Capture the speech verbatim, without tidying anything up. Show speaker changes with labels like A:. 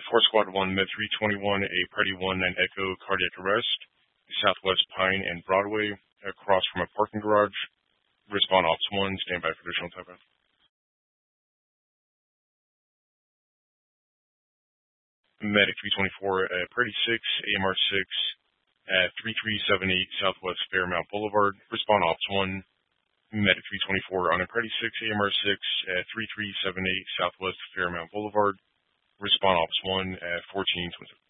A: four Squad one, Med three twenty-one, a Party one nine Echo cardiac arrest, Southwest Pine and Broadway, across from a parking garage. Respond Ops one, stand by for additional type. Medic three twenty-four, uh, Party six, A M R six, at three three seven eight Southwest Fairmount Boulevard. Respond Ops one. Medic three twenty-four on a Party six, A M R six, at three three seven eight Southwest Fairmount Boulevard. Respond Ops one at fourteen twenty-seven.